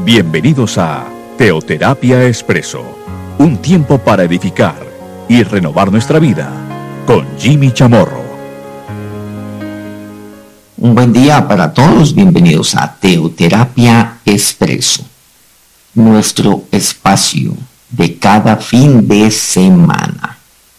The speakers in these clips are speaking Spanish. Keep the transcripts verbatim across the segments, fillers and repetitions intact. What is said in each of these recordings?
Bienvenidos a Teoterapia Expreso, un tiempo para edificar y renovar nuestra vida con Jimmy Chamorro. Un buen día para todos, bienvenidos a Teoterapia Expreso, nuestro espacio de cada fin de semana.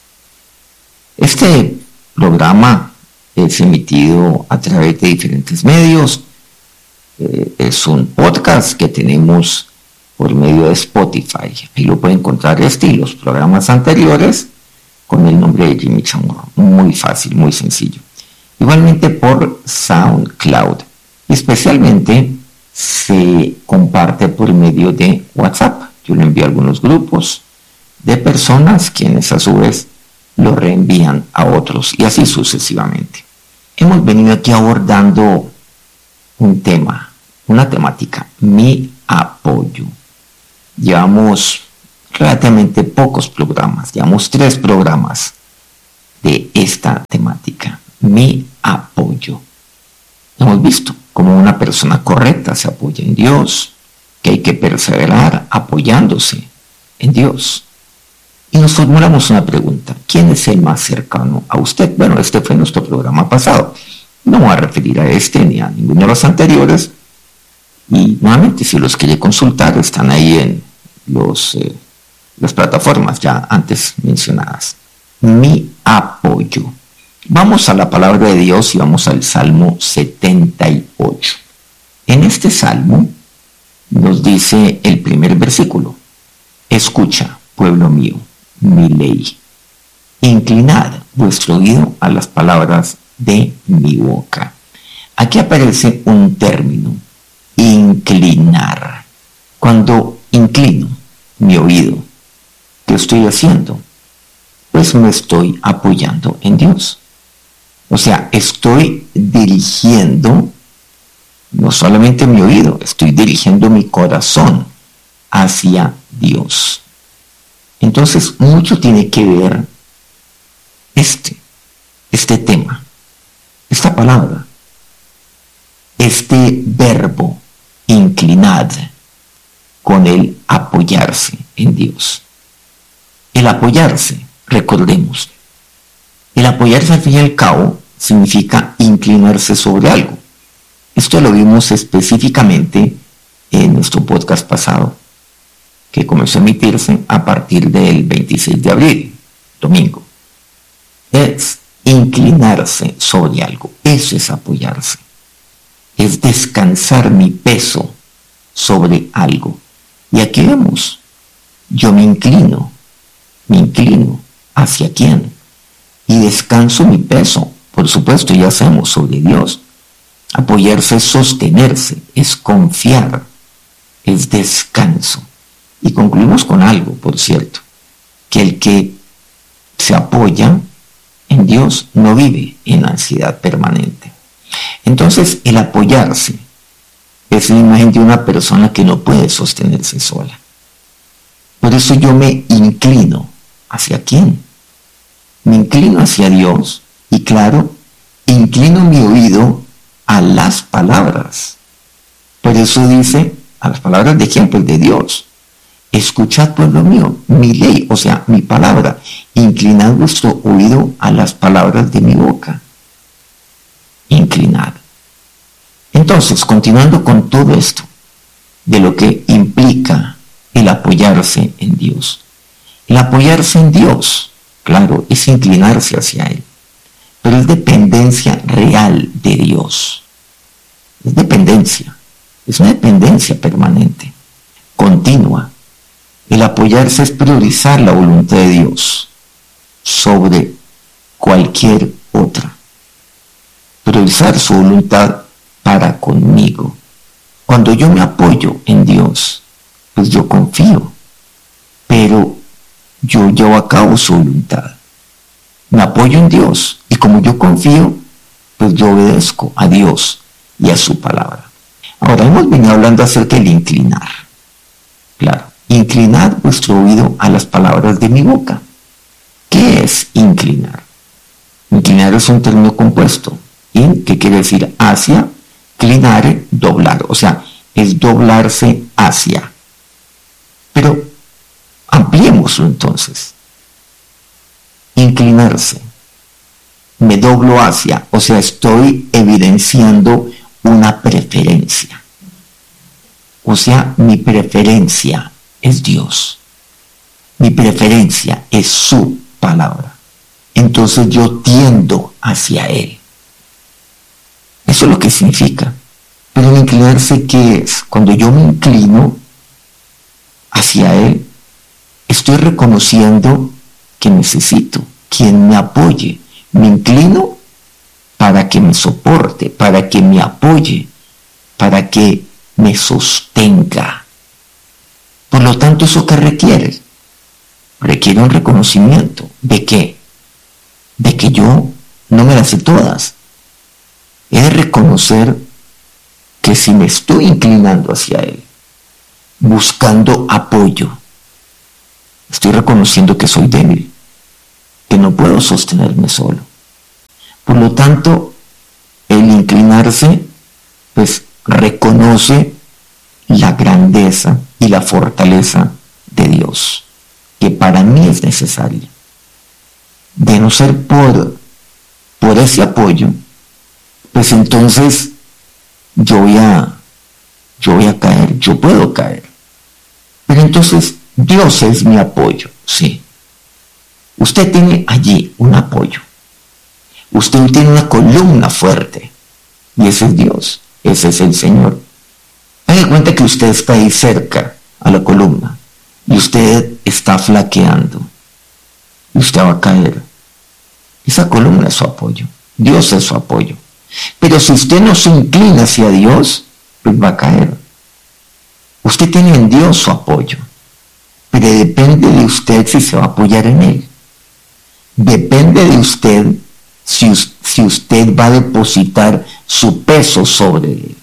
Este programa es emitido a través de diferentes medios. Eh, es un podcast que tenemos por medio de Spotify. Ahí lo pueden encontrar este y los programas anteriores con el nombre de Jimmy Chamorro. Muy fácil, muy sencillo. Igualmente por SoundCloud. Especialmente se comparte por medio de WhatsApp. Yo le envío a algunos grupos de personas quienes a su vez lo reenvían a otros y así sucesivamente. Hemos venido aquí abordando un tema, una temática, mi apoyo. Llevamos relativamente pocos programas, llevamos tres programas de esta temática, mi apoyo. Hemos visto cómo una persona correcta se apoya en Dios, que hay que perseverar apoyándose en Dios. Y nos formulamos una pregunta, ¿quién es el más cercano a usted? Bueno, este fue nuestro programa pasado. No me voy a referir a este ni a ninguno de los anteriores. Y nuevamente, si los quiere consultar, están ahí en los, eh, las plataformas ya antes mencionadas. Mi apoyo. Vamos a la palabra de Dios y vamos al Salmo setenta y ocho. En este Salmo nos dice el primer versículo: escucha, pueblo mío, mi ley. Inclinad vuestro oído a las palabras de mi boca. Aquí aparece un término, inclinar. Cuando inclino mi oído, ¿qué estoy haciendo? Pues me estoy apoyando en Dios. O sea, estoy dirigiendo no solamente mi oído, estoy dirigiendo mi corazón hacia Dios. Entonces, mucho tiene que ver este, este tema, esta palabra, este verbo, inclinad, con el apoyarse en Dios. El apoyarse, recordemos, el apoyarse al fin y al cabo significa inclinarse sobre algo. Esto lo vimos específicamente en nuestro podcast pasado, que comenzó a emitirse a partir del veintiséis de abril, domingo. Es inclinarse sobre algo, eso es apoyarse. Es descansar mi peso sobre algo. Y aquí vemos, yo me inclino, me inclino hacia quién. Y descanso mi peso, por supuesto, ya sabemos, sobre Dios. Apoyarse es sostenerse, es confiar, es descanso. Y concluimos con algo, por cierto, que el que se apoya en Dios no vive en ansiedad permanente. Entonces, el apoyarse es la imagen de una persona que no puede sostenerse sola. Por eso yo me inclino. ¿Hacia quién? Me inclino hacia Dios y, claro, inclino mi oído a las palabras. Por eso dice, ¿a las palabras de quién? Pues de Dios. Escuchad, pueblo mío, mi ley, o sea, mi palabra. Inclinad vuestro oído a las palabras de mi boca. Inclinad. Entonces, continuando con todo esto, de lo que implica el apoyarse en Dios. El apoyarse en Dios, claro, es inclinarse hacia Él, pero es dependencia real de Dios. Es dependencia, es una dependencia permanente, continua. El apoyarse es priorizar la voluntad de Dios sobre cualquier otra. Priorizar su voluntad para conmigo. Cuando yo me apoyo en Dios, pues yo confío, pero yo llevo a cabo su voluntad. Me apoyo en Dios y como yo confío, pues yo obedezco a Dios y a su palabra. Ahora hemos venido hablando acerca del inclinar. Claro, inclinad vuestro oído a las palabras de mi boca. ¿Qué es inclinar? Inclinar es un término compuesto. In, que quiere decir hacia, clinare, doblar. O sea, es doblarse hacia. hacia. Pero ampliémoslo entonces. Inclinarse. Me doblo hacia, o sea, estoy evidenciando una preferencia. O sea, mi preferencia es Dios. Mi preferencia es su palabra. Entonces yo tiendo hacia Él. Eso es lo que significa. Pero el inclinarse, ¿qué es? Cuando yo me inclino hacia Él, estoy reconociendo que necesito quien me apoye. Me inclino para que me soporte, para que me apoye, para que me sostenga. Por lo tanto, ¿eso qué requiere? Requiere un reconocimiento. ¿De qué? De que yo no me las sé todas. He de reconocer que si me estoy inclinando hacia Él, buscando apoyo, estoy reconociendo que soy débil, que no puedo sostenerme solo. Por lo tanto, el inclinarse, pues reconoce la grandeza y la fortaleza de Dios, que para mí es necesaria. De no ser por, por ese apoyo, pues entonces yo voy a, yo voy a caer, yo puedo caer. Pero entonces Dios es mi apoyo, sí. Usted tiene allí un apoyo. Usted tiene una columna fuerte. Y ese es Dios, ese es el Señor. Haga cuenta que usted está ahí cerca a la columna y usted está flaqueando. Y usted va a caer. Esa columna es su apoyo. Dios es su apoyo. Pero si usted no se inclina hacia Dios, pues va a caer. Usted tiene en Dios su apoyo. Pero depende de usted si se va a apoyar en Él. Depende de usted si, si usted va a depositar su peso sobre Él.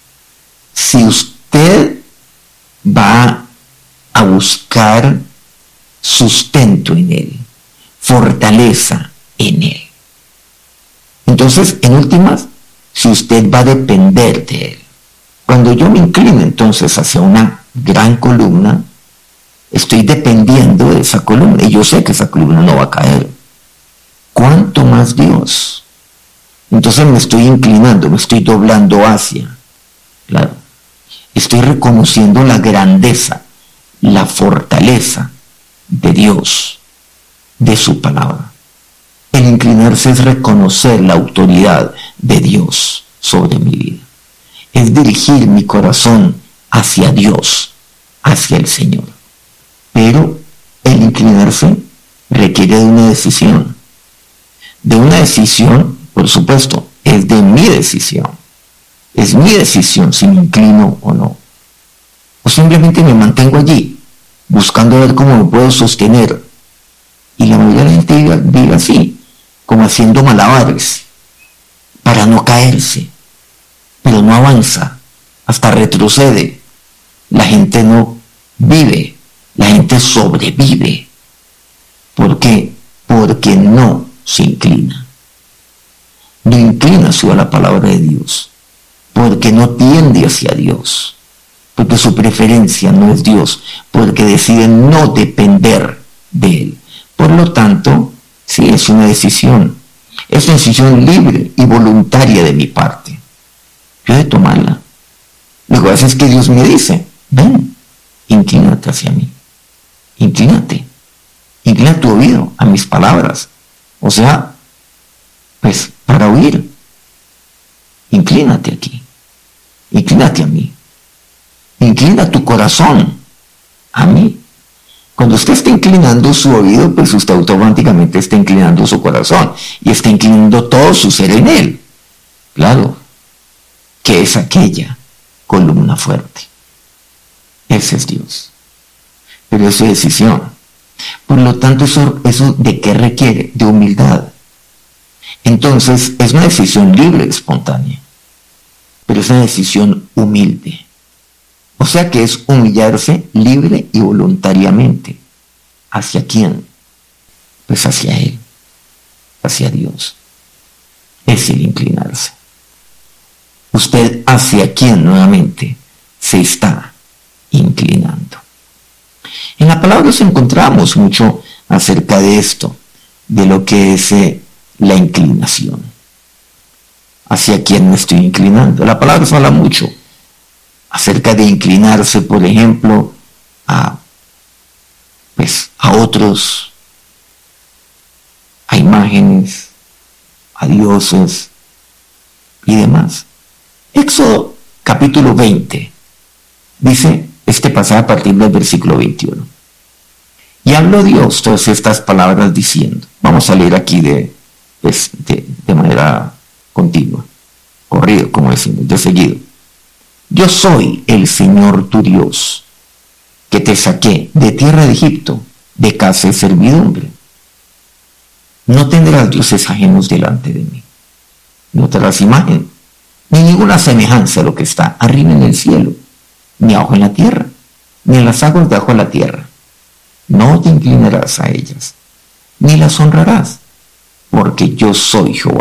Si usted va a buscar sustento en Él, fortaleza en Él. Entonces, en últimas, si usted va a depender de Él. Cuando yo me inclino entonces hacia una gran columna, estoy dependiendo de esa columna y yo sé que esa columna no va a caer. ¿Cuánto más Dios? Entonces me estoy inclinando, me estoy doblando hacia. Claro. Estoy reconociendo la grandeza, la fortaleza de Dios, de su palabra. El inclinarse es reconocer la autoridad de Dios sobre mi vida. Es dirigir mi corazón hacia Dios, hacia el Señor. Pero el inclinarse requiere de una decisión. De una decisión, por supuesto, es de mi decisión. Es mi decisión si me inclino o no. O simplemente me mantengo allí, buscando ver cómo me puedo sostener. Y la mayoría de la gente vive, vive así, como haciendo malabares, para no caerse. Pero no avanza, hasta retrocede. La gente no vive, la gente sobrevive. ¿Por qué? Porque no se inclina. No inclina hacia la palabra de Dios, porque no tiende hacia Dios, porque su preferencia no es Dios, porque decide no depender de Él. Por lo tanto, sí, es una decisión, es una decisión libre y voluntaria de mi parte. Yo he de tomarla. Lo que pasa es que Dios me dice, ven, inclínate hacia mí, inclínate, inclina tu oído a mis palabras. O sea, pues para oír, inclínate aquí, inclínate a mí, inclina tu corazón a mí. Cuando usted está inclinando su oído, pues usted automáticamente está inclinando su corazón y está inclinando todo su ser en Él. Claro, que es aquella columna fuerte. Ese es Dios. Pero es su decisión. Por lo tanto, eso, eso ¿de qué requiere? De humildad. Entonces, es una decisión libre, espontánea, pero es una decisión humilde. O sea que es humillarse libre y voluntariamente. ¿Hacia quién? Pues hacia Él, hacia Dios. Es el inclinarse. ¿Usted hacia quién nuevamente se está inclinando? En la palabra nos encontramos mucho acerca de esto, de lo que es eh, la inclinación. ¿Hacia quién me estoy inclinando? La palabra nos habla mucho acerca de inclinarse, por ejemplo, a, pues, a otros, a imágenes, a dioses y demás. Éxodo capítulo veinte dice este pasaje a partir del versículo veintiuno. Y habló Dios todas estas palabras diciendo, vamos a leer aquí de, pues, de, de manera continua, corrido, como decimos, de seguido. Yo soy el Señor tu Dios, que te saqué de tierra de Egipto, de casa de servidumbre. No tendrás dioses ajenos delante de mí. No tendrás imagen, ni ninguna semejanza a lo que está arriba en el cielo, ni abajo en la tierra, ni en las aguas de abajo de la tierra. No te inclinarás a ellas, ni las honrarás, porque yo soy Jehová